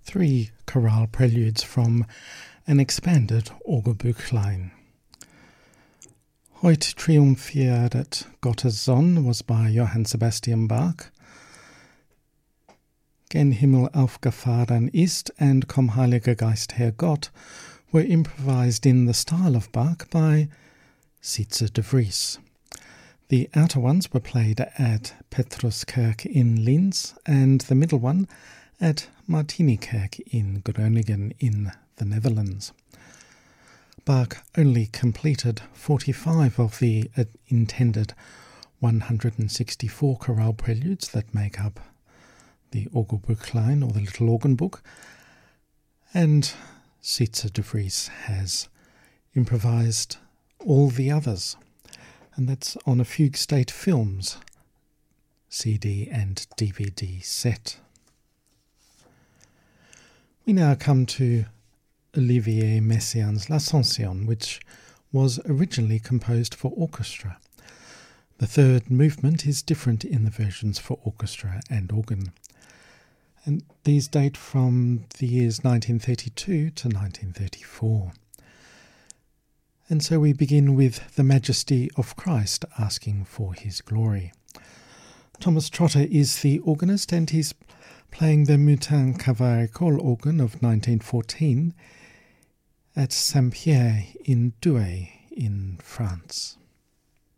3 chorale preludes from an expanded Orgelbüchlein. Heut triumphieret Gottes Sonn was by Johann Sebastian Bach. Gen Himmel aufgefahren ist and Komm Heiliger Geist Herr Gott were improvised in the style of Bach by Sietse de Vries. The outer ones were played at Petruskerk in Linz and the middle one at Martinikerk in Groningen in the Netherlands. Bach only completed 45 of the intended 164 chorale preludes that make up the Orgelbüchlein, or the Little Organ Book, and Sietse de Vries has improvised all the others, and that's on a Fugue State Films CD and DVD set. We now come to Olivier Messiaen's L'Ascension, which was originally composed for orchestra. The third movement is different in the versions for orchestra and organ, and these date from the years 1932 to 1934. And so we begin with the Majesty of Christ asking for his glory. Thomas Trotter is the organist, and he's playing the Mutin-Cavaillé organ of 1914 at Saint-Pierre in Douai in France.